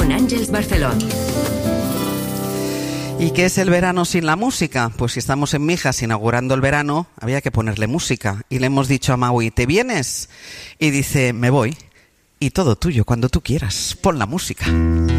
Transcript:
con Àngels Barceló. ¿Y qué es el verano sin la música? Pues si estamos en Mijas inaugurando el verano, había que ponerle música. Y le hemos dicho a Maui, ¿te vienes? Y dice, me voy. Y todo tuyo, cuando tú quieras. Pon la música.